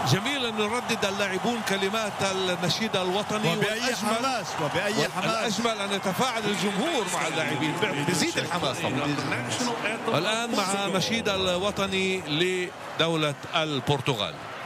جميل أن يردد اللاعبون كلمات النشيد الوطني، وبأي حماس وبأي حماس. الأجمل أن يتفاعل الجمهور مع اللاعبين بيزيد الحماس طبعا. الآن مع النشيد الوطني لدولة البرتغال.